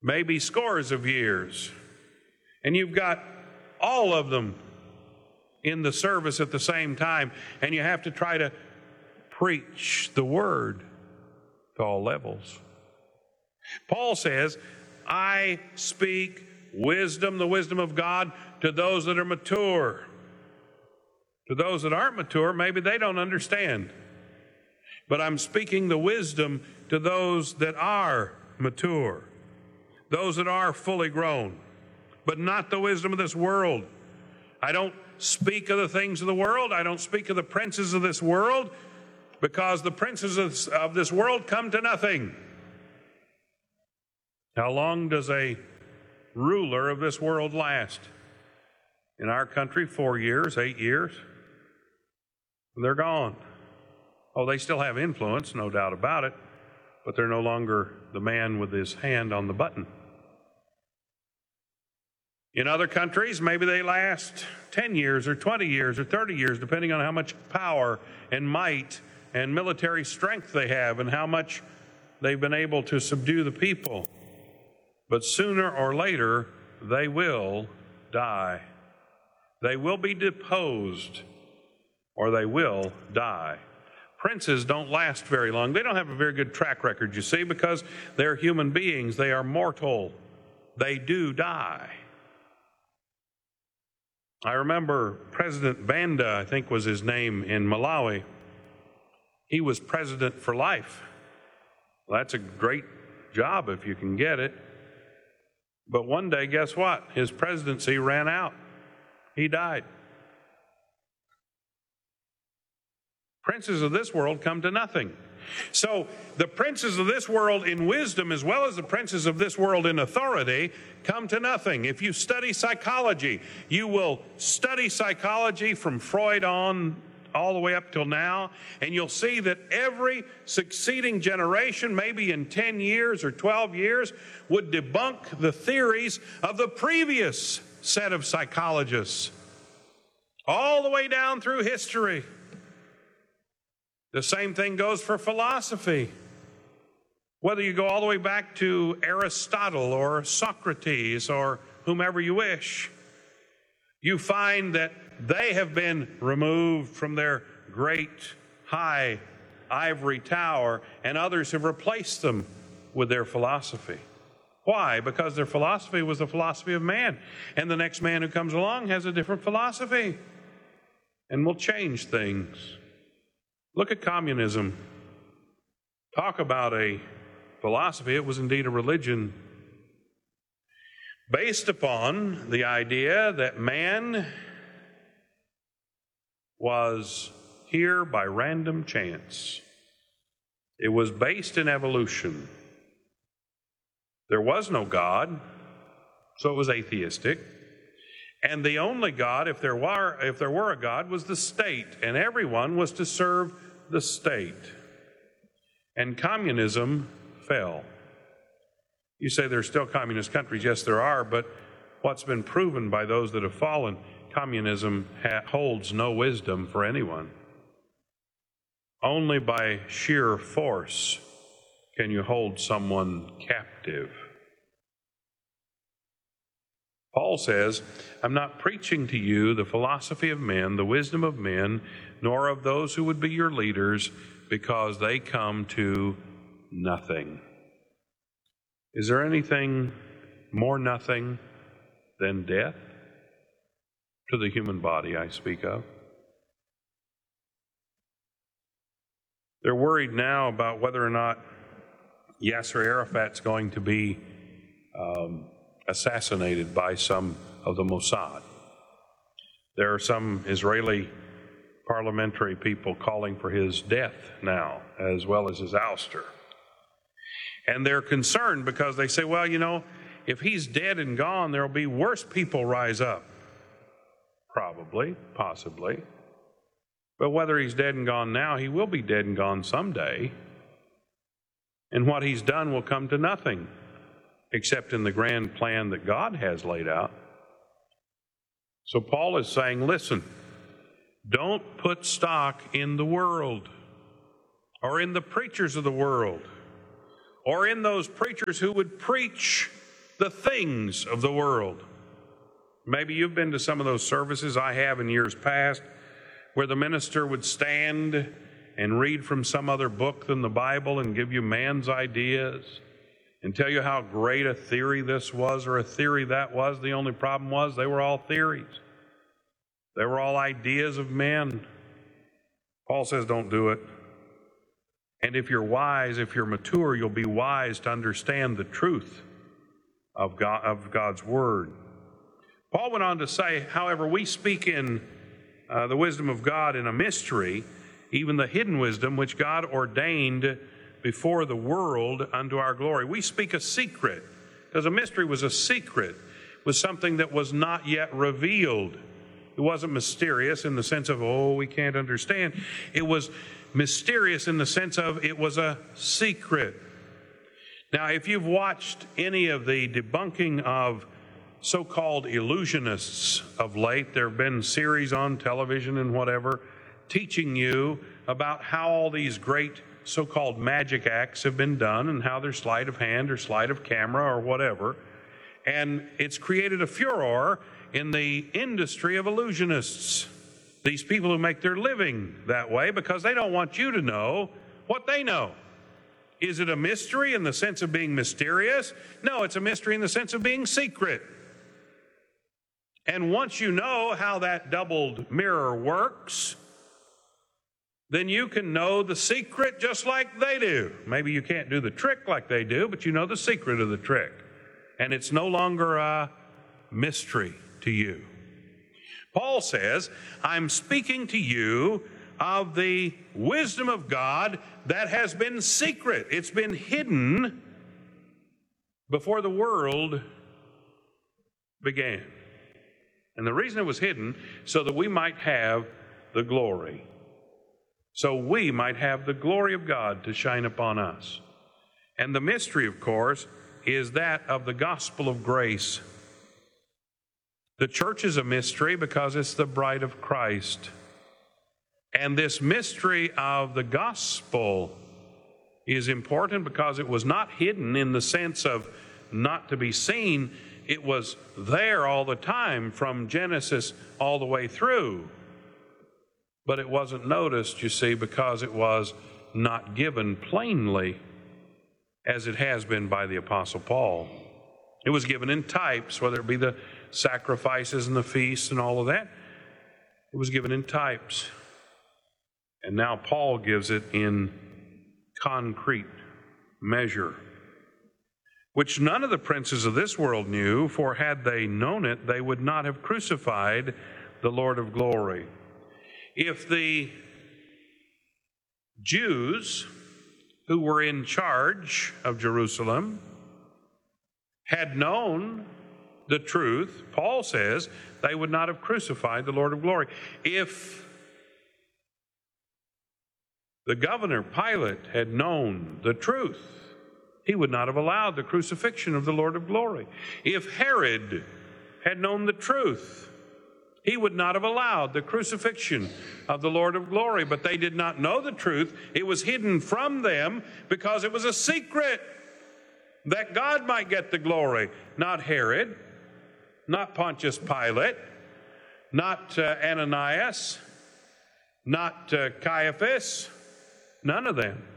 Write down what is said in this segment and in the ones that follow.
maybe scores of years, and you've got all of them in the service at the same time, and you have to try to preach the word to all levels. Paul says, I speak wisdom, the wisdom of God, to those that are mature. To those that aren't mature, maybe they don't understand. But I'm speaking the wisdom to those that are mature, those that are fully grown, but not the wisdom of this world. I don't speak of the things of the world. I don't speak of the princes of this world, because the princes of this world come to nothing. How long does a ruler of this world last? In our country, 4 years, 8 years. They're gone. Oh, they still have influence, no doubt about it, but they're no longer the man with his hand on the button. In other countries, maybe they last 10 years or 20 years or 30 years, depending on how much power and might and military strength they have and how much they've been able to subdue the people. But sooner or later, they will die. They will be deposed, or they will die. Princes don't last very long. They don't have a very good track record, you see, because they're human beings. They are mortal. They do die. I remember President Banda, I think was his name, in Malawi. He was president for life. Well, that's a great job if you can get it. But one day, guess what? His presidency ran out. He died. Princes of this world come to nothing. So the princes of this world in wisdom, as well as the princes of this world in authority, come to nothing. If you study psychology, you will study psychology from Freud on all the way up till now, and you'll see that every succeeding generation, maybe in 10 years or 12 years, would debunk the theories of the previous set of psychologists, all the way down through history. The same thing goes for philosophy. Whether you go all the way back to Aristotle or Socrates or whomever you wish, you find that they have been removed from their great high ivory tower, and others have replaced them with their philosophy. Why? Because their philosophy was the philosophy of man, and the next man who comes along has a different philosophy and will change things. Look at communism. Talk about a philosophy. It was indeed a religion based upon the idea that man was here by random chance. It was based in evolution. There was no God, so it was atheistic. And the only God, if there were a God, was the state, and everyone was to serve the state. And communism fell. You say there's still communist countries. Yes, there are, but what's been proven by those that have fallen, communism holds no wisdom for anyone. Only by sheer force can you hold someone captive. Paul says, I'm not preaching to you the philosophy of men, the wisdom of men, nor of those who would be your leaders, because they come to nothing. Is there anything more nothing than death? To the human body I speak of. They're worried now about whether or not Yasser Arafat's going to be assassinated by some of the Mossad. There are some Israeli parliamentary people calling for his death now, as well as his ouster. And they're concerned because they say, well, you know, if he's dead and gone, there'll be worse people rise up. Probably, possibly. But whether he's dead and gone now, he will be dead and gone someday. And what he's done will come to nothing, except in the grand plan that God has laid out. So Paul is saying, listen, don't put stock in the world, or in the preachers of the world, or in those preachers who would preach the things of the world. Maybe you've been to some of those services, I have in years past, where the minister would stand and read from some other book than the Bible and give you man's ideas and tell you how great a theory this was or a theory that was. The only problem was they were all theories. They were all ideas of men. Paul says don't do it. And if you're wise, if you're mature, you'll be wise to understand the truth of God's Word. Paul went on to say, however, we speak in the wisdom of God in a mystery, even the hidden wisdom which God ordained before the world unto our glory. We speak a secret, because a mystery was a secret, was something that was not yet revealed. It wasn't mysterious in the sense of, we can't understand. It was mysterious in the sense of it was a secret. Now, if you've watched any of the debunking of so-called illusionists of late, there have been series on television and whatever teaching you about how all these great so-called magic acts have been done and how they're sleight of hand or sleight of camera or whatever. And it's created a furor in the industry of illusionists. These people who make their living that way because they don't want you to know what they know. Is it a mystery in the sense of being mysterious? No, it's a mystery in the sense of being secret. And once you know how that doubled mirror works, then you can know the secret just like they do. Maybe you can't do the trick like they do, but you know the secret of the trick. And it's no longer a mystery to you. Paul says, I'm speaking to you of the wisdom of God that has been secret. It's been hidden before the world began. And the reason it was hidden, so that we might have the glory. So we might have the glory of God to shine upon us. And the mystery, of course, is that of the gospel of grace. The church is a mystery because it's the bride of Christ. And this mystery of the gospel is important because it was not hidden in the sense of not to be seen. It was there all the time from Genesis all the way through. But it wasn't noticed, you see, because it was not given plainly as it has been by the Apostle Paul. It was given in types, whether it be the sacrifices and the feasts and all of that. It was given in types. And now Paul gives it in concrete measure, which none of the princes of this world knew, for had they known it, they would not have crucified the Lord of glory. If the Jews who were in charge of Jerusalem had known the truth, Paul says, they would not have crucified the Lord of glory. If the governor, Pilate, had known the truth, he would not have allowed the crucifixion of the Lord of glory. If Herod had known the truth, he would not have allowed the crucifixion of the Lord of glory. But they did not know the truth. It was hidden from them because it was a secret that God might get the glory. Not Herod, not Pontius Pilate, not Ananias, not Caiaphas, none of them.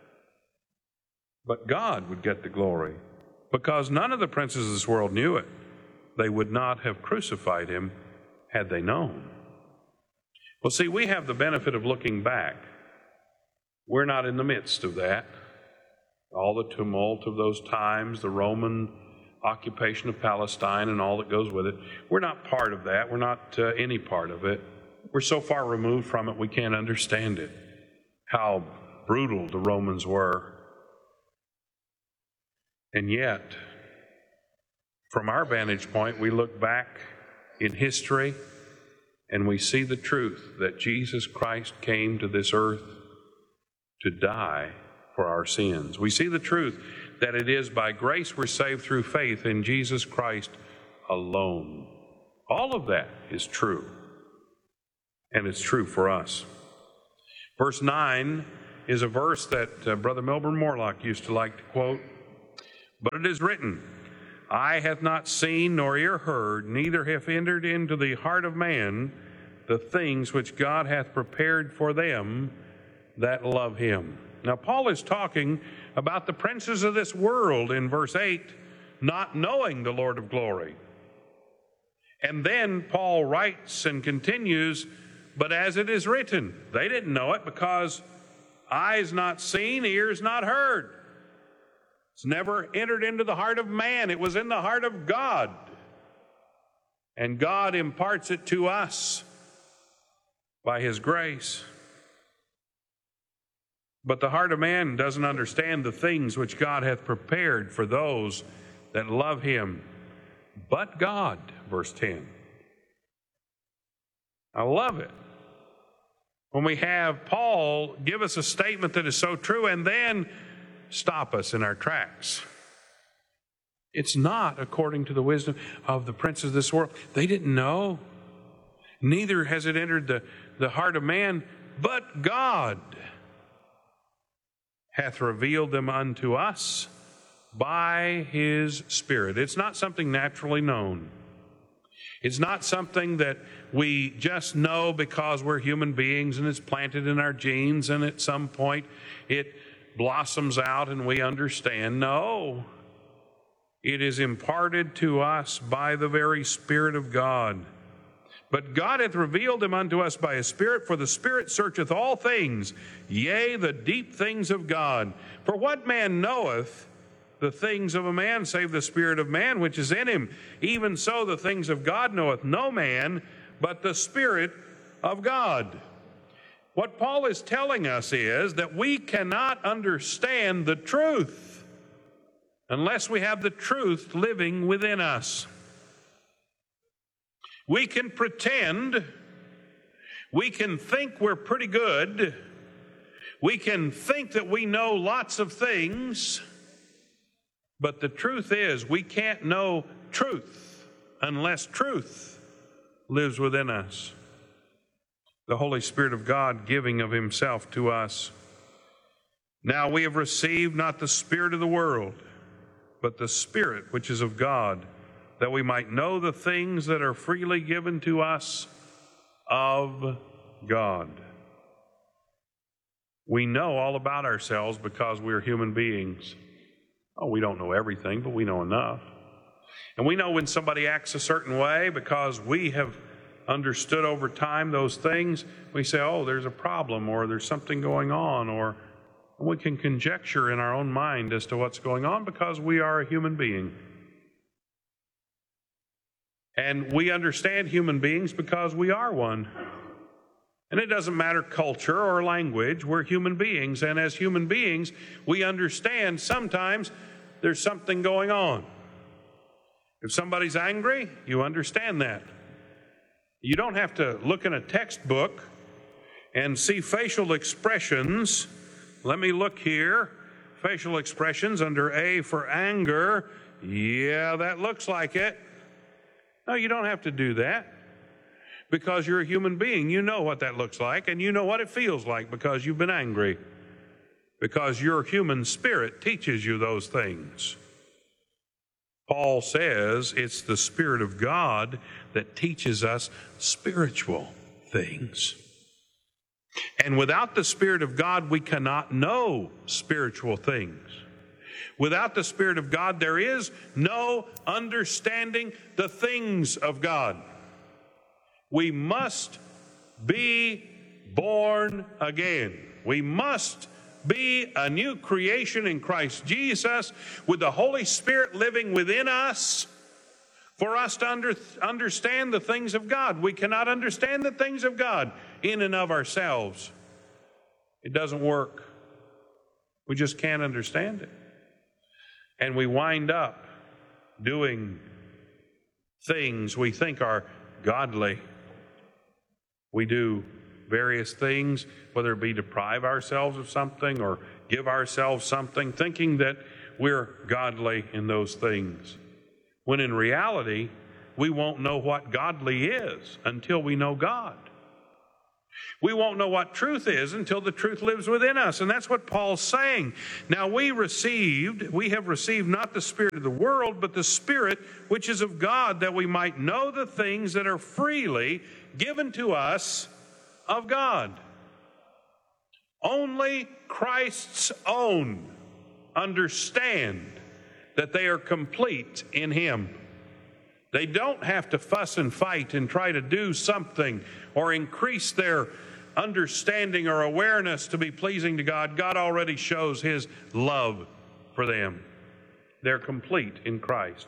But God would get the glory because none of the princes of this world knew it. They would not have crucified him had they known. Well, see, we have the benefit of looking back. We're not in the midst of that. All the tumult of those times, the Roman occupation of Palestine and all that goes with it. We're not part of that. We're not any part of it. We're so far removed from it, we can't understand it. How brutal the Romans were. And yet, from our vantage point, we look back in history and we see the truth that Jesus Christ came to this earth to die for our sins. We see the truth that it is by grace we're saved through faith in Jesus Christ alone. All of that is true, and it's true for us. Verse 9 is a verse that Brother Milburn Morlock used to like to quote. But it is written, eye hath not seen, nor ear heard, neither hath entered into the heart of man the things which God hath prepared for them that love him. Now, Paul is talking about the princes of this world in verse 8, not knowing the Lord of glory. And then Paul writes and continues, but as it is written, they didn't know it because eyes not seen, ears not heard. It's never entered into the heart of man. It was in the heart of God. And God imparts it to us by his grace. But the heart of man doesn't understand the things which God hath prepared for those that love him. But God, verse 10. I love it when we have Paul give us a statement that is so true and then stop us in our tracks. It's not according to the wisdom of the princes of this world. They didn't know. Neither has it entered the heart of man, but God hath revealed them unto us by his Spirit. It's not something naturally known. It's not something that we just know because we're human beings and it's planted in our genes and at some point it blossoms out and we understand. No, it is imparted to us by the very Spirit of God. But God hath revealed them unto us by his Spirit, for the Spirit searcheth all things, yea, the deep things of God. For what man knoweth the things of a man, save the spirit of man which is in him? Even so the things of God knoweth no man, but the Spirit of God. What Paul is telling us is that we cannot understand the truth unless we have the truth living within us. We can pretend, we can think we're pretty good, we can think that we know lots of things, but the truth is we can't know truth unless truth lives within us. The Holy Spirit of God giving of himself to us. Now we have received not the spirit of the world, but the Spirit which is of God, that we might know the things that are freely given to us of God. We know all about ourselves because we're human beings. Oh, we don't know everything, but we know enough. And we know when somebody acts a certain way because we have understood over time those things. We say, oh, there's a problem or there's something going on, or we can conjecture in our own mind as to what's going on because we are a human being. And we understand human beings because we are one. And it doesn't matter culture or language, we're human beings. And as human beings, we understand sometimes there's something going on. If somebody's angry, you understand that. You don't have to look in a textbook and see facial expressions. Let me look here. Facial expressions under A for anger. Yeah, that looks like it. No, you don't have to do that because you're a human being. You know what that looks like and you know what it feels like because you've been angry. Because your human spirit teaches you those things. Paul says it's the Spirit of God that teaches us spiritual things. And without the Spirit of God, we cannot know spiritual things. Without the Spirit of God, there is no understanding the things of God. We must be born again. We must be a new creation in Christ Jesus with the Holy Spirit living within us for us to understand the things of God. We cannot understand the things of God in and of ourselves. It doesn't work. We just can't understand it. And we wind up doing things we think are godly. We do various things, whether it be deprive ourselves of something or give ourselves something, thinking that we're godly in those things. When in reality, we won't know what godly is until we know God. We won't know what truth is until the truth lives within us. And that's what Paul's saying. Now we have received not the spirit of the world, but the Spirit which is of God, that we might know the things that are freely given to us of God. Only Christ's own understand that they are complete in Him. They don't have to fuss and fight and try to do something or increase their understanding or awareness to be pleasing to God. God already shows His love for them. They're complete in Christ.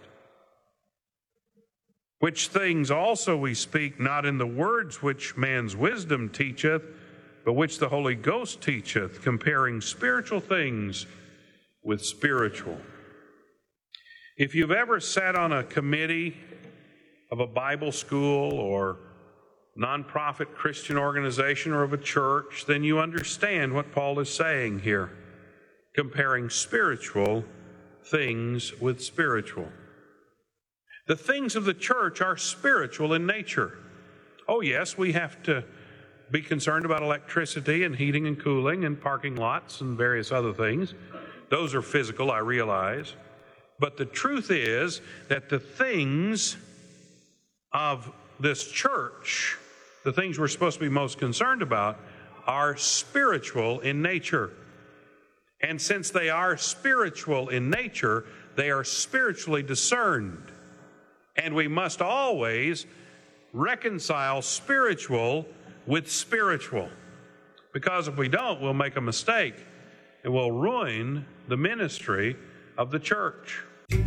Which things also we speak, not in the words which man's wisdom teacheth, but which the Holy Ghost teacheth, comparing spiritual things with spiritual. If you've ever sat on a committee of a Bible school or nonprofit Christian organization or of a church, then you understand what Paul is saying here, comparing spiritual things with spiritual. The things of the church are spiritual in nature. Oh yes, we have to be concerned about electricity and heating and cooling and parking lots and various other things. Those are physical, I realize. But the truth is that the things of this church, the things we're supposed to be most concerned about, are spiritual in nature. And since they are spiritual in nature, they are spiritually discerned. And we must always reconcile spiritual with spiritual. Because if we don't, we'll make a mistake and we'll ruin the ministry of the church.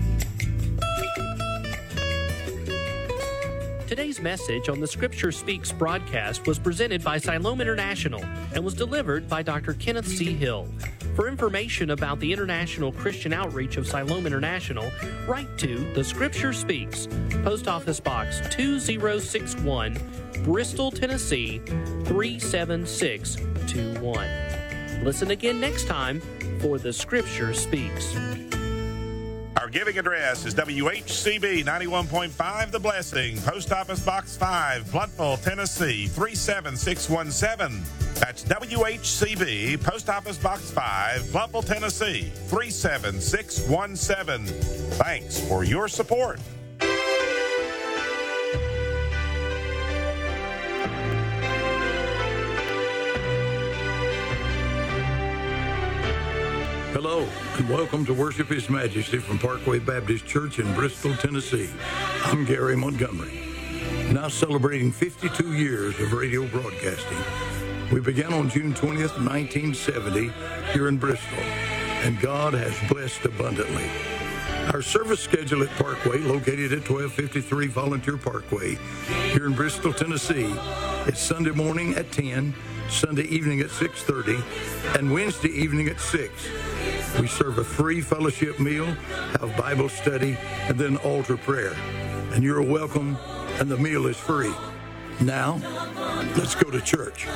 Today's message on the Scripture Speaks broadcast was presented by Siloam International and was delivered by Dr. Kenneth C. Hill. For information about the international Christian outreach of Siloam International, write to The Scripture Speaks, Post Office Box 2061, Bristol, Tennessee 37621. Listen again next time for The Scripture Speaks. Our giving address is WHCB 91.5 The Blessing, Post Office Box 5, Blountville, Tennessee 37617. That's WHCB, Post Office Box 5, Blountville, Tennessee 37617. Thanks for your support. Hello, and welcome to Worship His Majesty from Parkway Baptist Church in Bristol, Tennessee. I'm Gary Montgomery, now celebrating 52 years of radio broadcasting. We began on June 20th, 1970, here in Bristol, and God has blessed abundantly. Our service schedule at Parkway, located at 1253 Volunteer Parkway, here in Bristol, Tennessee, is Sunday morning at 10, Sunday evening at 6:30, and Wednesday evening at 6. We serve a free fellowship meal, have Bible study, and then altar prayer. And you're welcome, and the meal is free. Now, let's go to church.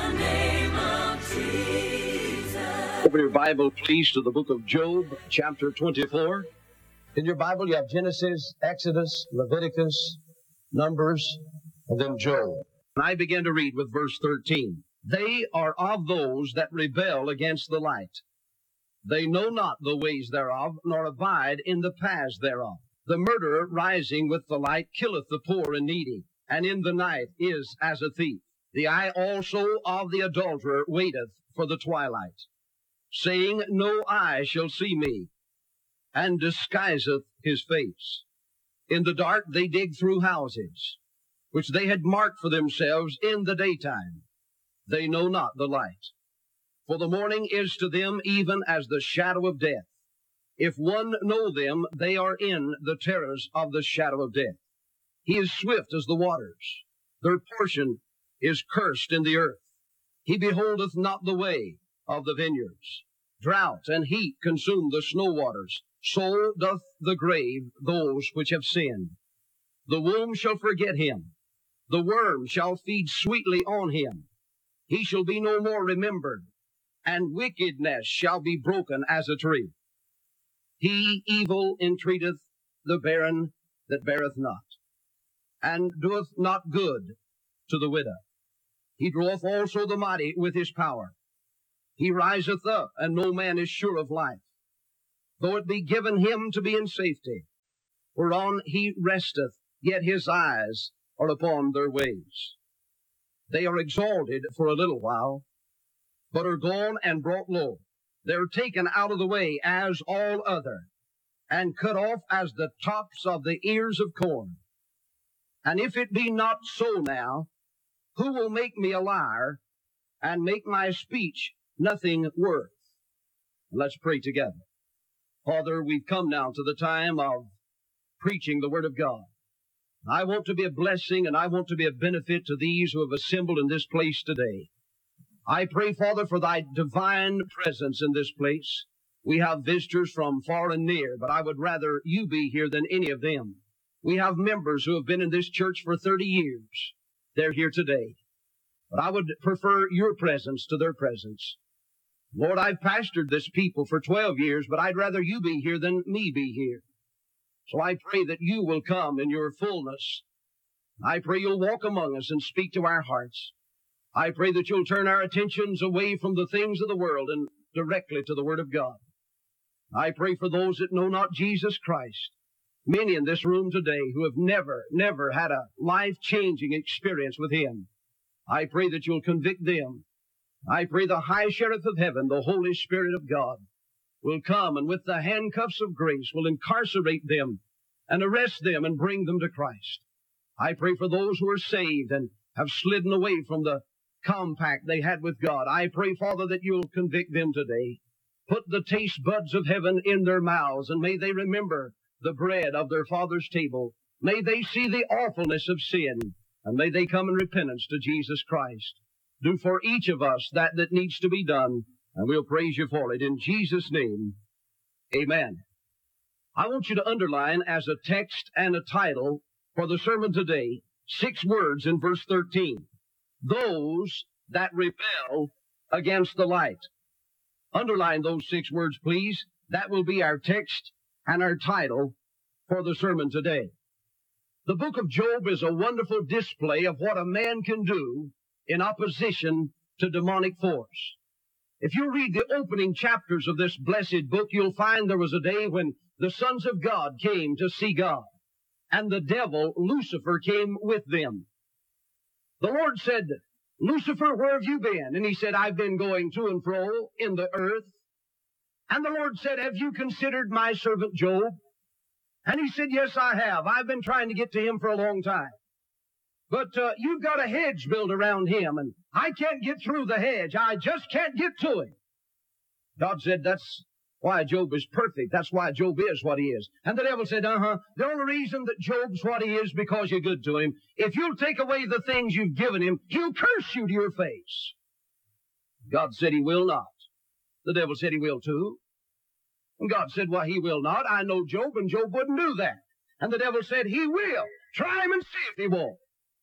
Open your Bible, please, to the book of Job, chapter 24. In your Bible, you have Genesis, Exodus, Leviticus, Numbers, and then Job. And I begin to read with verse 13. They are of those that rebel against the light. They know not the ways thereof, nor abide in the paths thereof. The murderer rising with the light killeth the poor and needy, and in the night is as a thief. The eye also of the adulterer waiteth for the twilight, saying, No eye shall see me, and disguiseth his face. In the dark they dig through houses, which they had marked for themselves in the daytime. They know not the light. For the morning is to them even as the shadow of death. If one know them, they are in the terrors of the shadow of death. He is swift as the waters. Their portion is cursed in the earth. He beholdeth not the way of the vineyards. Drought and heat consume the snow waters. So doth the grave those which have sinned. The womb shall forget him. The worm shall feed sweetly on him. He shall be no more remembered, and wickedness shall be broken as a tree. He evil entreateth the barren that beareth not, and doeth not good to the widow. He draweth also the mighty with his power. He riseth up, and no man is sure of life. Though it be given him to be in safety, whereon he resteth, yet his eyes are upon their ways. They are exalted for a little while, but are gone and brought low. They are taken out of the way as all other, and cut off as the tops of the ears of corn. And if it be not so now, who will make me a liar, and make my speech nothing worth? Let's pray together. Father, we've come now to the time of preaching the Word of God. I want to be a blessing, and I want to be a benefit to these who have assembled in this place today. I pray, Father, for thy divine presence in this place. We have visitors from far and near, but I would rather you be here than any of them. We have members who have been in this church for 30 years. They're here today. But I would prefer your presence to their presence. Lord, I've pastored this people for 12 years, but I'd rather you be here than me be here. So I pray that you will come in your fullness. I pray you'll walk among us and speak to our hearts. I pray that you'll turn our attentions away from the things of the world and directly to the Word of God. I pray for those that know not Jesus Christ. Many in this room today who have never had a life-changing experience with Him. I pray that you'll convict them. I pray the High Sheriff of Heaven, the Holy Spirit of God, will come and with the handcuffs of grace will incarcerate them and arrest them and bring them to Christ. I pray for those who are saved and have slidden away from the compact they had with God. I pray, Father, that you'll convict them today. Put the taste buds of heaven in their mouths, and may they remember the bread of their Father's table. May they see the awfulness of sin, and may they come in repentance to Jesus Christ. Do for each of us that needs to be done, and we'll praise you for it. In Jesus' name, amen. I want you to underline as a text and a title for the sermon today, 6 words in verse 13. Those that rebel against the light. Underline those 6 words, please. That will be our text and our title for the sermon today. The book of Job is a wonderful display of what a man can do in opposition to demonic force. If you read the opening chapters of this blessed book, you'll find there was a day when the sons of God came to see God, and the devil, Lucifer, came with them. The Lord said, Lucifer, where have you been? And he said, I've been going to and fro in the earth. And the Lord said, have you considered my servant Job? And he said, yes, I have. I've been trying to get to him for a long time. But you've got a hedge built around him, and I can't get through the hedge. I just can't get to him. God said, that's why Job is perfect. That's why Job is what he is. And the devil said, the only reason that Job's what he is because you're good to him. If you'll take away the things you've given him, he'll curse you to your face. God said he will not. The devil said he will too. And God said, well, he will not. I know Job, and Job wouldn't do that. And the devil said, he will. Try him and see if he won't.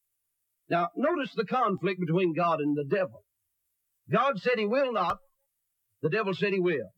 Now, notice the conflict between God and the devil. God said he will not. The devil said he will.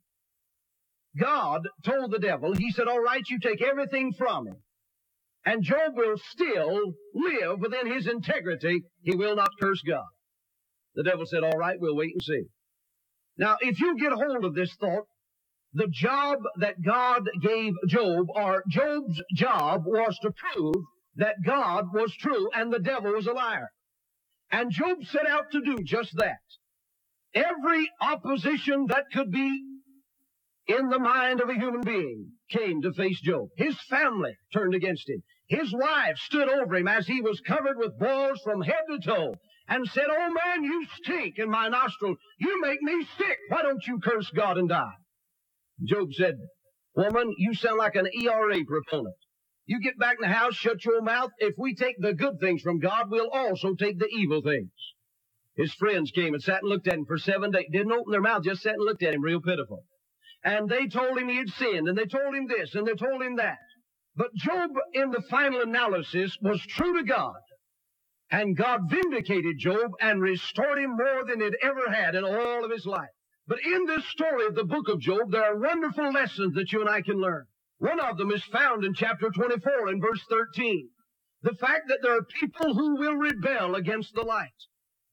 God told the devil, he said, all right, you take everything from him, and Job will still live within his integrity. He will not curse God. The devil said, all right, we'll wait and see. Now, if you get hold of this thought, the job that God gave Job, or Job's job, was to prove that God was true and the devil was a liar. And Job set out to do just that. Every opposition that could be in the mind of a human being came to face Job. His family turned against him. His wife stood over him as he was covered with boils from head to toe and said, oh man, you stink in my nostrils. You make me sick. Why don't you curse God and die? Job said, woman, you sound like an ERA proponent. You get back in the house, shut your mouth. If we take the good things from God, we'll also take the evil things. His friends came and sat and looked at him for 7 days. Didn't open their mouth, just sat and looked at him real pitiful. And they told him he had sinned, and they told him this, and they told him that. But Job, in the final analysis, was true to God. And God vindicated Job and restored him more than he'd ever had in all of his life. But in this story of the book of Job, there are wonderful lessons that you and I can learn. One of them is found in chapter 24 in verse 13. The fact that there are people who will rebel against the light.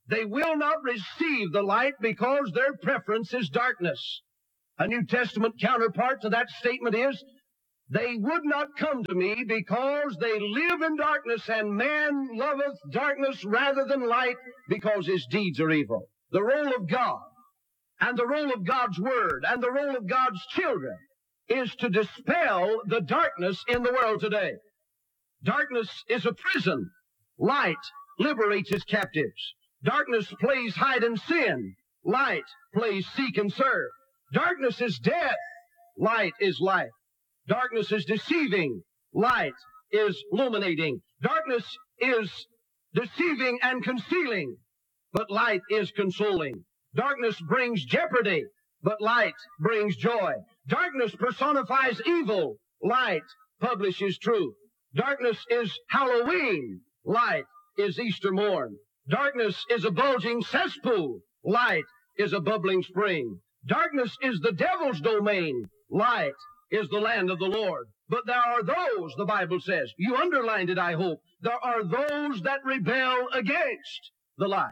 They will not receive the light because their preference is darkness. A New Testament counterpart to that statement is, they would not come to me because they live in darkness, and man loveth darkness rather than light because his deeds are evil. The role of God and the role of God's Word and the role of God's children is to dispel the darkness in the world today. Darkness is a prison. Light liberates its captives. Darkness plays hide and sin. Light plays seek and serve. Darkness is death. Light is life. Darkness is deceiving. Light is illuminating. Darkness is deceiving and concealing, but light is consoling. Darkness brings jeopardy, but light brings joy. Darkness personifies evil. Light publishes truth. Darkness is Halloween. Light is Easter morn. Darkness is a bulging cesspool. Light is a bubbling spring. Darkness is the devil's domain. Light is the land of the Lord. But there are those, the Bible says, you underlined it, I hope, there are those that rebel against the light.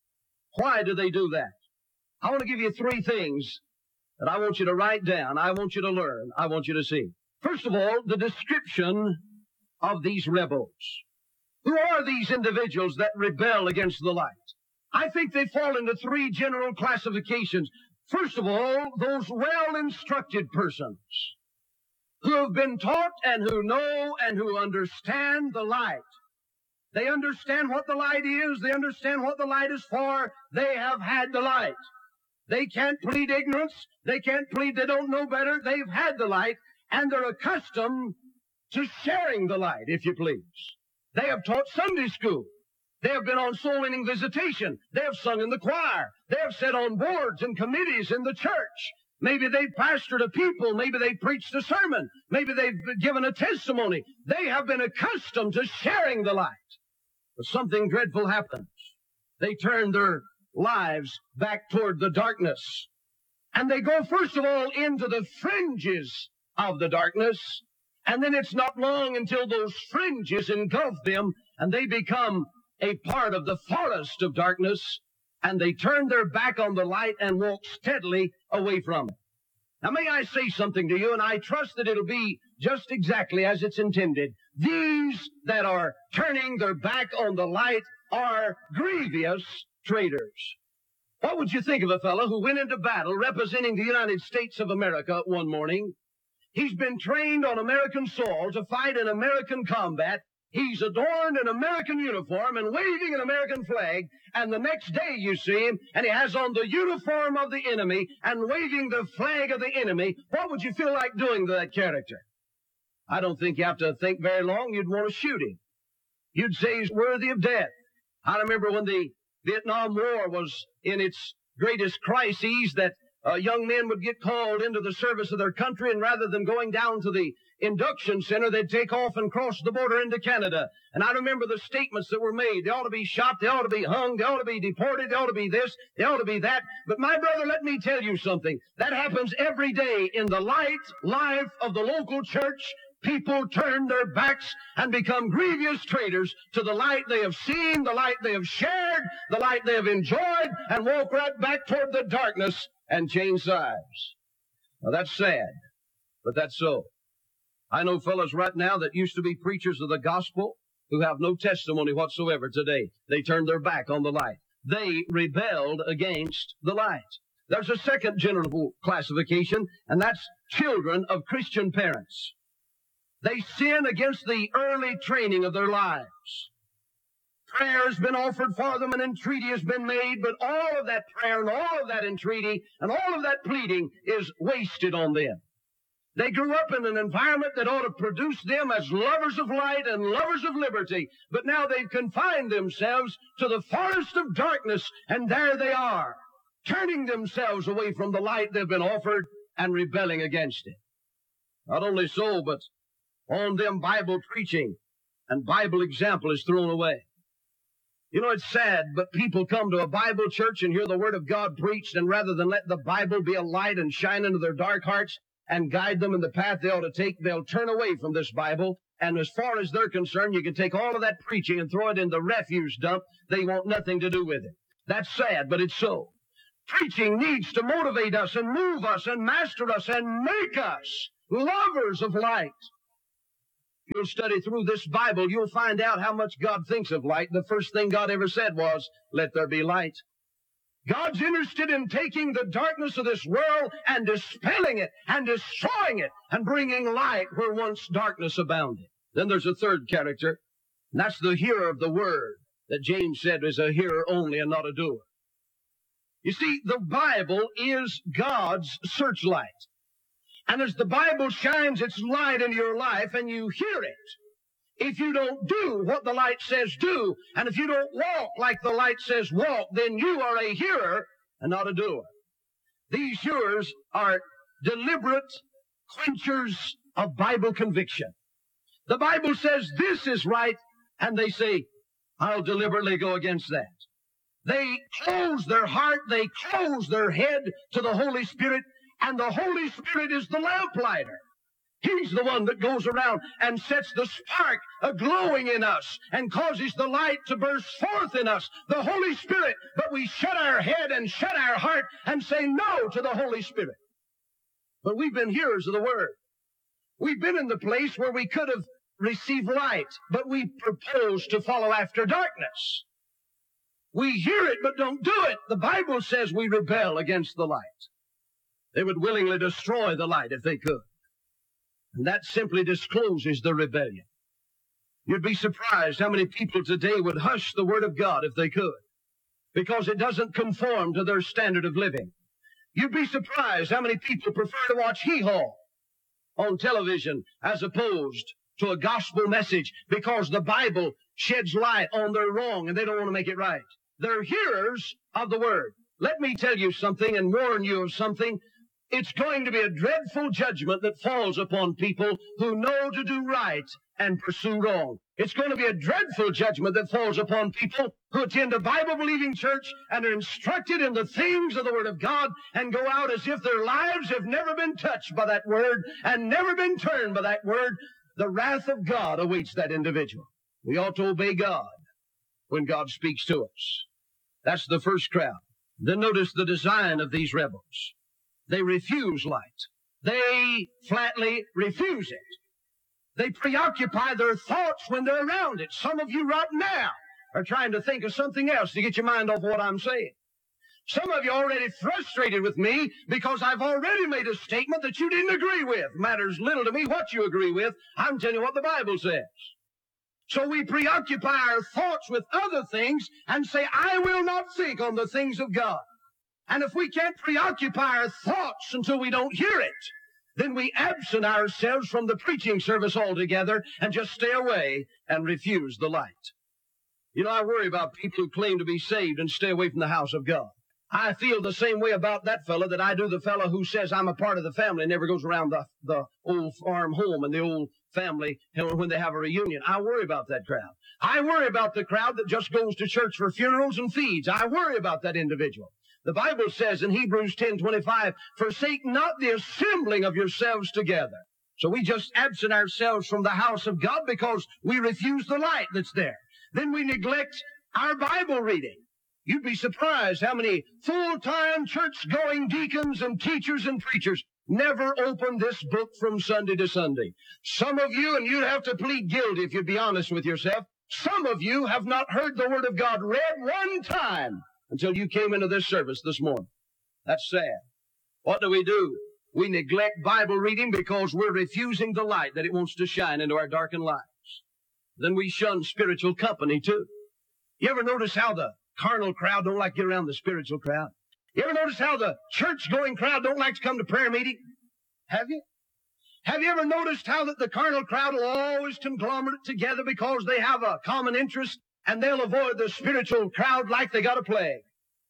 Why do they do that? I want to give you three things that I want you to write down, I want you to learn, I want you to see. First of all, the description of these rebels. Who are these individuals that rebel against the light? I think they fall into three general classifications. First of all, those well-instructed persons who have been taught and who know and who understand the light. They understand what the light is. They understand what the light is for. They have had the light. They can't plead ignorance. They can't plead they don't know better. They've had the light, and they're accustomed to sharing the light, if you please. They have taught Sunday school. They have been on soul-winning visitation. They have sung in the choir. They have sat on boards and committees in the church. Maybe they've pastored a people. Maybe they've preached a sermon. Maybe they've given a testimony. They have been accustomed to sharing the light. But something dreadful happens. They turn their lives back toward the darkness. And they go, first of all, into the fringes of the darkness. And then it's not long until those fringes engulf them and they become a part of the forest of darkness, and they turn their back on the light and walk steadily away from it. Now, may I say something to you, and I trust that it'll be just exactly as it's intended. These that are turning their back on the light are grievous traitors. What would you think of a fellow who went into battle representing the United States of America one morning? He's been trained on American soil to fight in American combat. He's adorned in American uniform and waving an American flag, and the next day you see him, and he has on the uniform of the enemy and waving the flag of the enemy. What would you feel like doing to that character? I don't think you have to think very long. You'd want to shoot him. You'd say he's worthy of death. I remember when the Vietnam War was in its greatest crises that young men would get called into the service of their country, and rather than going down to the induction center, they'd take off and cross the border into Canada. And I remember the statements that were made. They ought to be shot, they ought to be hung, they ought to be deported, they ought to be this, they ought to be that. But my brother, let me tell you something. That happens every day in the light life of the local church. People turn their backs and become grievous traitors to the light they have seen, the light they have shared, the light they have enjoyed, and walk right back toward the darkness and change sides. Now that's sad, but that's so. I know fellows right now that used to be preachers of the gospel who have no testimony whatsoever today. They turned their back on the light. They rebelled against the light. There's a second general classification, and that's children of Christian parents. They sin against the early training of their lives. Prayer has been offered for them and entreaty has been made, but all of that prayer and all of that entreaty and all of that pleading is wasted on them. They grew up in an environment that ought to produce them as lovers of light and lovers of liberty, but now they've confined themselves to the forest of darkness, and there they are, turning themselves away from the light they've been offered and rebelling against it. Not only so, but on them Bible preaching and Bible example is thrown away. You know, it's sad, but people come to a Bible church and hear the Word of God preached, and rather than let the Bible be a light and shine into their dark hearts and guide them in the path they ought to take, they'll turn away from this Bible. And as far as they're concerned, you can take all of that preaching and throw it in the refuse dump. They want nothing to do with it. That's sad, but it's so. Preaching needs to motivate us and move us and master us and make us lovers of light. If you'll study through this Bible, you'll find out how much God thinks of light. The first thing God ever said was, "Let there be light." God's interested in taking the darkness of this world and dispelling it and destroying it and bringing light where once darkness abounded. Then there's a third character, and that's the hearer of the word that James said is a hearer only and not a doer. You see, the Bible is God's searchlight. And as the Bible shines its light into your life and you hear it, if you don't do what the light says do, and if you don't walk like the light says walk, then you are a hearer and not a doer. These hearers are deliberate quenchers of Bible conviction. The Bible says this is right, and they say, I'll deliberately go against that. They close their heart, they close their head to the Holy Spirit, and the Holy Spirit is the lamplighter. He's the one that goes around and sets the spark a-glowing in us and causes the light to burst forth in us, the Holy Spirit. But we shut our head and shut our heart and say no to the Holy Spirit. But we've been hearers of the Word. We've been in the place where we could have received light, but we propose to follow after darkness. We hear it, but don't do it. The Bible says we rebel against the light. They would willingly destroy the light if they could. And that simply discloses the rebellion. You'd be surprised how many people today would hush the Word of God if they could, because it doesn't conform to their standard of living. You'd be surprised how many people prefer to watch hee-haw on television as opposed to a gospel message, because the Bible sheds light on their wrong and they don't want to make it right. They're hearers of the Word. Let me tell you something and warn you of something. It's going to be a dreadful judgment that falls upon people who know to do right and pursue wrong. It's going to be a dreadful judgment that falls upon people who attend a Bible-believing church and are instructed in the things of the Word of God and go out as if their lives have never been touched by that Word and never been turned by that Word. The wrath of God awaits that individual. We ought to obey God when God speaks to us. That's the first crowd. Then notice the design of these rebels. They refuse light. They flatly refuse it. They preoccupy their thoughts when they're around it. Some of you right now are trying to think of something else to get your mind off what I'm saying. Some of you are already frustrated with me because I've already made a statement that you didn't agree with. Matters little to me what you agree with. I'm telling you what the Bible says. So we preoccupy our thoughts with other things and say, I will not think on the things of God. And if we can't preoccupy our thoughts until we don't hear it, then we absent ourselves from the preaching service altogether and just stay away and refuse the light. You know, I worry about people who claim to be saved and stay away from the house of God. I feel the same way about that fellow that I do the fellow who says I'm a part of the family and never goes around the old farm home and the old family when they have a reunion. I worry about that crowd. I worry about the crowd that just goes to church for funerals and feeds. I worry about that individual. The Bible says in Hebrews 10:25, forsake not the assembling of yourselves together. So we just absent ourselves from the house of God because we refuse the light that's there. Then we neglect our Bible reading. You'd be surprised how many full-time church-going deacons and teachers and preachers never open this book from Sunday to Sunday. Some of you, and you'd have to plead guilty if you'd be honest with yourself, some of you have not heard the Word of God read one time until you came into this service this morning. That's sad. What do? We neglect Bible reading because we're refusing the light that it wants to shine into our darkened lives. Then we shun spiritual company too. You ever notice how the carnal crowd don't like to get around the spiritual crowd? You ever notice how the church-going crowd don't like to come to prayer meeting? Have you? Have you ever noticed how that the carnal crowd will always conglomerate together because they have a common interest and they'll avoid the spiritual crowd like they got a plague?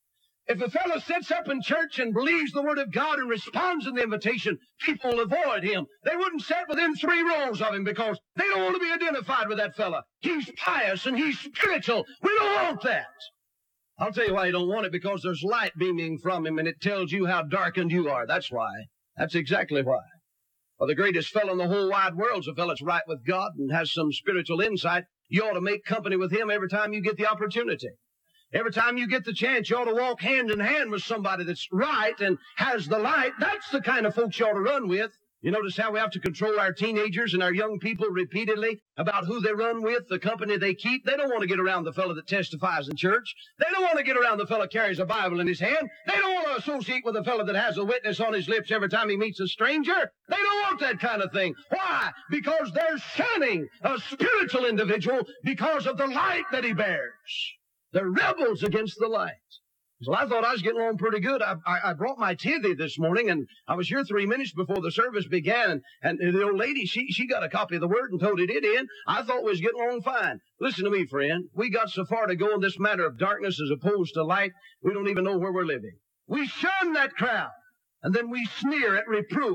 If a fellow sits up in church and believes the Word of God and responds to the invitation, people will avoid him. They wouldn't sit within 3 rows of him because they don't want to be identified with that fellow. He's pious and he's spiritual. We don't want that. I'll tell you why you don't want it, because there's light beaming from him and it tells you how darkened you are. That's why. That's exactly why. Well, the greatest fellow in the whole wide world's a fellow that's right with God and has some spiritual insight. You ought to make company with him every time you get the opportunity. Every time you get the chance, you ought to walk hand in hand with somebody that's right and has the light. That's the kind of folks you ought to run with. You notice how we have to control our teenagers and our young people repeatedly about who they run with, the company they keep. They don't want to get around the fellow that testifies in church. They don't want to get around the fellow that carries a Bible in his hand. They don't want to associate with the fellow that has a witness on his lips every time he meets a stranger. They don't want that kind of thing. Why? Because they're shunning a spiritual individual because of the light that he bears. They're rebels against the light. So I thought I was getting along pretty good. I brought my tithe this morning, and I was here 3 minutes before the service began, and the old lady, she got a copy of the Word and toted it in. I thought we was getting along fine. Listen to me, friend. We got so far to go in this matter of darkness as opposed to light, we don't even know where we're living. We shun that crowd, and then we sneer at reproof.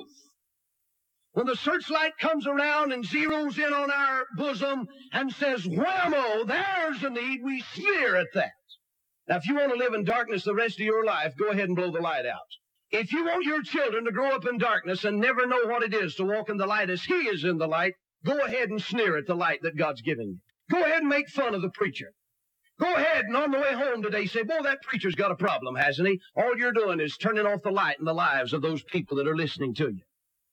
When the searchlight comes around and zeroes in on our bosom and says, whammo, there's a need, we sneer at that. Now, if you want to live in darkness the rest of your life, go ahead and blow the light out. If you want your children to grow up in darkness and never know what it is to walk in the light as He is in the light, go ahead and sneer at the light that God's giving you. Go ahead and make fun of the preacher. Go ahead and on the way home today say, boy, that preacher's got a problem, hasn't he? All you're doing is turning off the light in the lives of those people that are listening to you.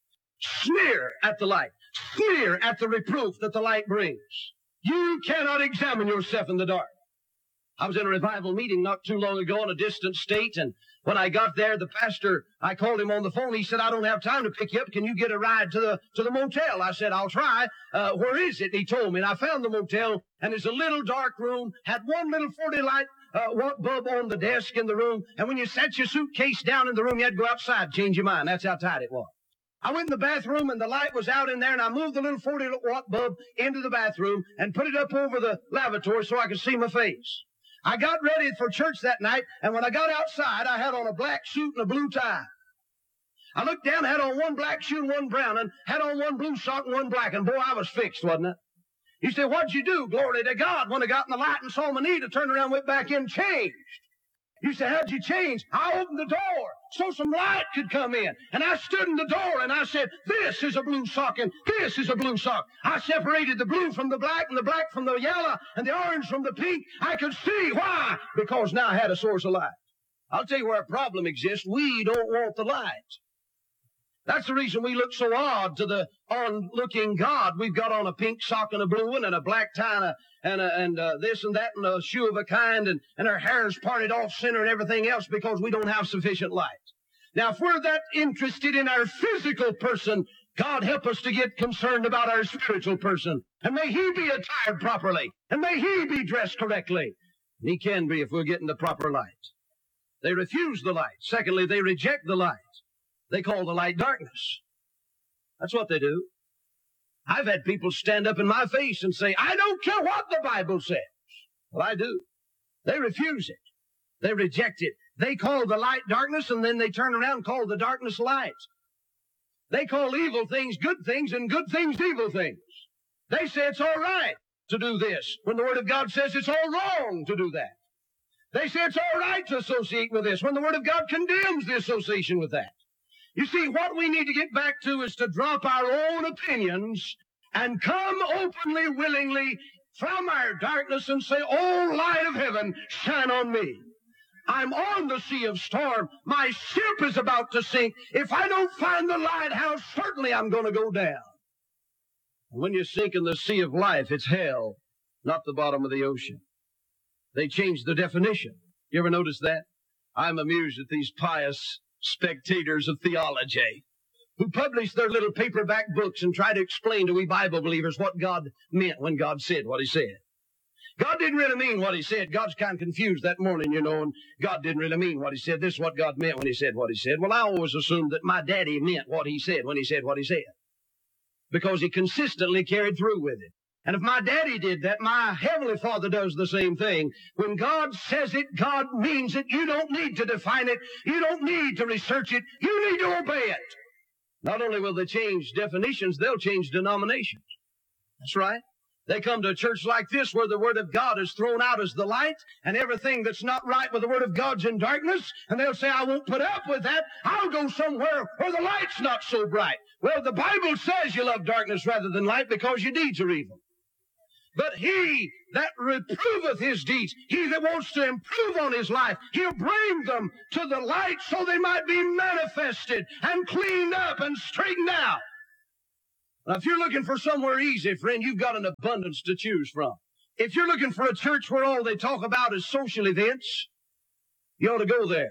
Sneer at the light. Sneer at the reproof that the light brings. You cannot examine yourself in the dark. I was in a revival meeting not too long ago in a distant state, and when I got there, the pastor, I called him on the phone. He said, I don't have time to pick you up. Can you get a ride to the motel? I said, I'll try. Where is it? And he told me, and I found the motel, and it's a little dark room, had one little 40-light watt bulb on the desk in the room, and when you set your suitcase down in the room, you had to go outside, change your mind. That's how tight it was. I went in the bathroom, and the light was out in there, and I moved the little 40-watt bulb into the bathroom and put it up over the lavatory so I could see my face. I got ready for church that night, and when I got outside, I had on a black suit and a blue tie. I looked down, had on one black shoe and one brown, and had on one blue sock and one black, and boy, I was fixed, wasn't it? You say, what'd you do? Glory to God. When I got in the light and saw my need, I turned around, went back in, changed. You say, how'd you change? I opened the door so some light could come in. And I stood in the door and I said, this is a blue sock and this is a blue sock. I separated the blue from the black and the black from the yellow and the orange from the pink. I could see. Why? Because now I had a source of light. I'll tell you where a problem exists. We don't want the light. That's the reason we look so odd to the onlooking God. We've got on a pink sock and a blue one and a black tie and this and that and a shoe of a kind and our hair's parted off center and everything else because we don't have sufficient light. Now, if we're that interested in our physical person, God help us to get concerned about our spiritual person. And may he be attired properly. And may he be dressed correctly. And he can be if we're getting the proper light. They refuse the light. Secondly, they reject the light. They call the light darkness. That's what they do. I've had people stand up in my face and say, I don't care what the Bible says. Well, I do. They refuse it. They reject it. They call the light darkness, and then they turn around and call the darkness light. They call evil things good things and good things evil things. They say it's all right to do this when the Word of God says it's all wrong to do that. They say it's all right to associate with this when the Word of God condemns the association with that. You see, what we need to get back to is to drop our own opinions and come openly, willingly from our darkness and say, oh, light of heaven, shine on me. I'm on the sea of storm. My ship is about to sink. If I don't find the lighthouse, certainly I'm going to go down. And when you sink in the sea of life, it's hell, not the bottom of the ocean. They changed the definition. You ever notice that? I'm amused at these pious spectators of theology who publish their little paperback books and try to explain to we Bible believers what God meant when God said what he said. God didn't really mean what he said. God's kind of confused that morning, you know, and God didn't really mean what he said. This is what God meant when he said what he said. Well, I always assumed that my daddy meant what he said when he said what he said, because he consistently carried through with it. And if my daddy did that, my heavenly Father does the same thing. When God says it, God means it. You don't need to define it. You don't need to research it. You need to obey it. Not only will they change definitions, they'll change denominations. That's right. They come to a church like this where the Word of God is thrown out as the light, and everything that's not right with the Word of God's in darkness, and they'll say, I won't put up with that. I'll go somewhere where the light's not so bright. Well, the Bible says you love darkness rather than light because your deeds are evil. But he that reproveth his deeds, he that wants to improve on his life, he'll bring them to the light so they might be manifested and cleaned up and straightened out. Now, if you're looking for somewhere easy, friend, you've got an abundance to choose from. If you're looking for a church where all they talk about is social events, you ought to go there.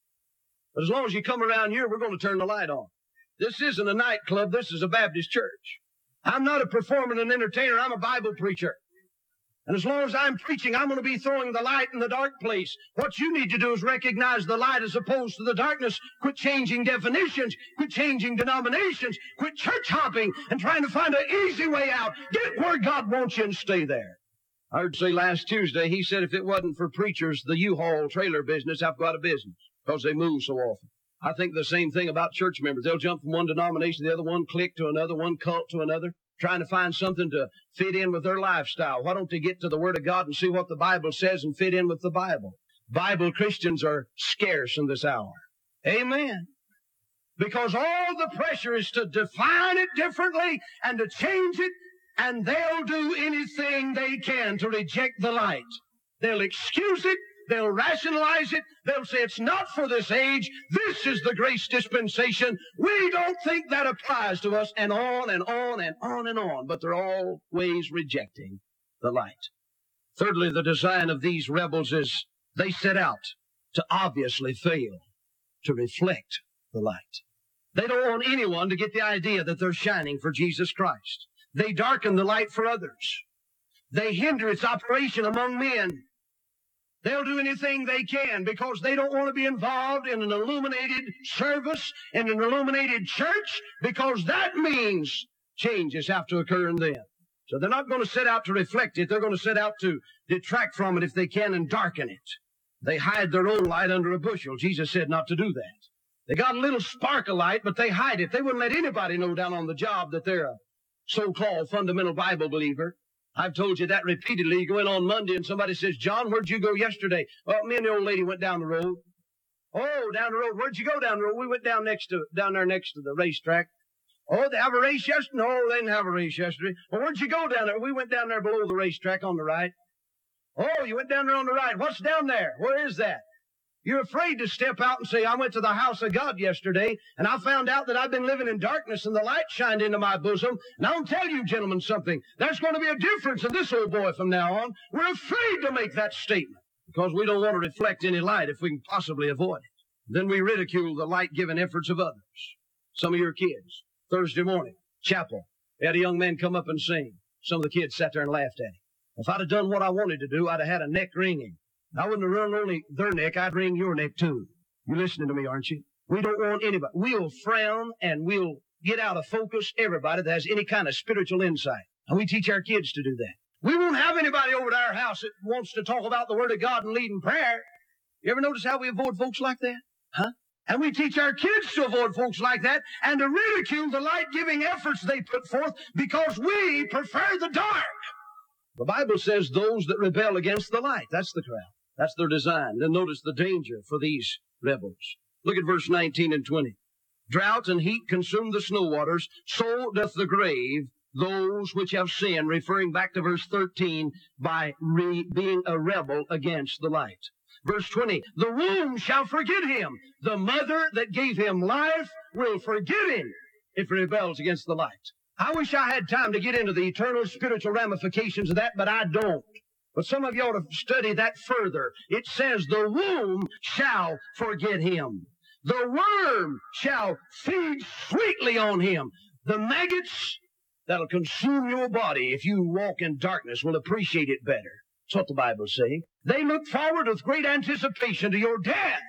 But as long as you come around here, we're going to turn the light on. This isn't a nightclub. This is a Baptist church. I'm not a performer and an entertainer. I'm a Bible preacher. And as long as I'm preaching, I'm going to be throwing the light in the dark place. What you need to do is recognize the light as opposed to the darkness. Quit changing definitions. Quit changing denominations. Quit church hopping and trying to find an easy way out. Get where God wants you and stay there. I heard say last Tuesday, he said if it wasn't for preachers, the U-Haul trailer business, I've got a business because they move so often. I think the same thing about church members. They'll jump from one denomination to the other, one clique to another, one cult to another, trying to find something to fit in with their lifestyle. Why don't they get to the Word of God and see what the Bible says and fit in with the Bible? Bible Christians are scarce in this hour. Amen. Because all the pressure is to define it differently and to change it, and they'll do anything they can to reject the light. They'll excuse it. They'll rationalize it. They'll say it's not for this age. This is the grace dispensation. We don't think that applies to us, and on and on and on and on. But they're always rejecting the light. Thirdly, the design of these rebels is they set out to obviously fail to reflect the light. They don't want anyone to get the idea that they're shining for Jesus Christ. They darken the light for others. They hinder its operation among men. They'll do anything they can because they don't want to be involved in an illuminated service, in an illuminated church, because that means changes have to occur in them. So they're not going to set out to reflect it. They're going to set out to detract from it if they can and darken it. They hide their own light under a bushel. Jesus said not to do that. They got a little spark of light, but they hide it. They wouldn't let anybody know down on the job that they're a so-called fundamental Bible believer. I've told you that repeatedly. You go in on Monday and somebody says, John, where'd you go yesterday? Well, me and the old lady went down the road. Oh, down the road. Where'd you go down the road? We went down there next to the racetrack. Oh, they have a race yesterday? No, they didn't have a race yesterday. Well, where'd you go down there? We went down there below the racetrack on the right. Oh, you went down there on the right. What's down there? Where is that? You're afraid to step out and say, I went to the house of God yesterday, and I found out that I've been living in darkness, and the light shined into my bosom. And I'll tell you, gentlemen, something. There's going to be a difference in this old boy from now on. We're afraid to make that statement because we don't want to reflect any light if we can possibly avoid it. Then we ridicule the light-giving efforts of others. Some of your kids, Thursday morning, chapel, they had a young man come up and sing. Some of the kids sat there and laughed at him. If I'd have done what I wanted to do, I'd have had a neck ringing. I wouldn't have run only their neck, I'd wring your neck too. You're listening to me, aren't you? We don't want anybody. We'll frown and we'll get out of focus everybody that has any kind of spiritual insight. And we teach our kids to do that. We won't have anybody over at our house that wants to talk about the Word of God and lead in prayer. You ever notice how we avoid folks like that? Huh? And we teach our kids to avoid folks like that and to ridicule the light-giving efforts they put forth because we prefer the dark. The Bible says those that rebel against the light. That's the crowd. That's their design. Then notice the danger for these rebels. Look at verse 19 and 20. Drought and heat consume the snow waters, so doth the grave those which have sinned, referring back to verse 13, by being a rebel against the light. Verse 20, the womb shall forget him. The mother that gave him life will forget him if he rebels against the light. I wish I had time to get into the eternal spiritual ramifications of that, but I don't. But some of you ought to study that further. It says the womb shall forget him. The worm shall feed sweetly on him. The maggots that'll consume your body if you walk in darkness will appreciate it better. That's what the Bible's saying. They look forward with great anticipation to your death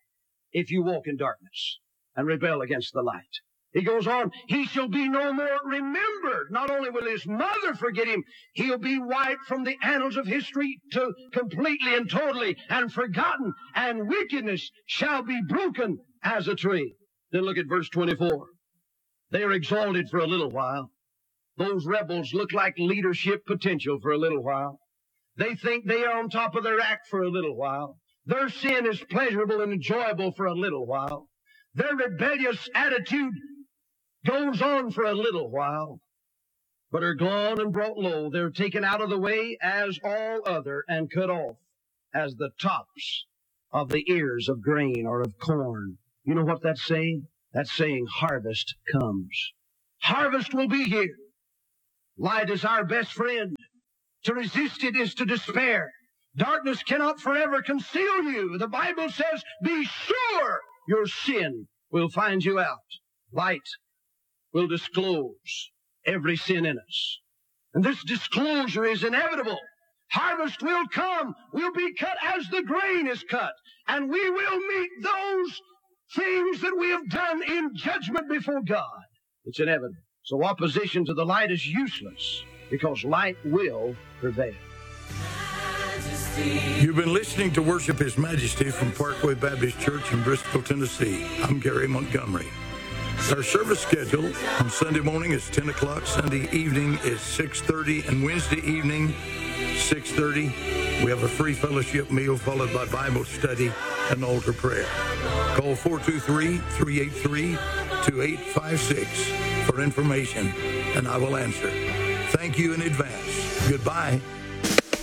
if you walk in darkness and rebel against the light. He goes on, he shall be no more remembered. Not only will his mother forget him, he'll be wiped from the annals of history to completely and totally and forgotten, and wickedness shall be broken as a tree. Then look at verse 24. They are exalted for a little while. Those rebels look like leadership potential for a little while. They think they are on top of their act for a little while. Their sin is pleasurable and enjoyable for a little while. Their rebellious attitude goes on for a little while. but are gone and brought low. They're taken out of the way as all other and cut off as the tops of the ears of grain or of corn. You know what that's saying? That's saying harvest comes. Harvest will be here. Light is our best friend. To resist it is to despair. Darkness cannot forever conceal you. The Bible says, be sure your sin will find you out. Light will disclose every sin in us. And this disclosure is inevitable. Harvest will come. We'll be cut as the grain is cut. And we will meet those things that we have done in judgment before God. It's inevitable. So opposition to the light is useless because light will prevail. You've been listening to Worship His Majesty from Parkway Baptist Church in Bristol, Tennessee. I'm Gary Montgomery. Our service schedule on Sunday morning is 10 o'clock, Sunday evening is 6:30, and Wednesday evening, 6:30. We have a free fellowship meal followed by Bible study and altar prayer. Call 423-383-2856 for information, and I will answer. Thank you in advance. Goodbye.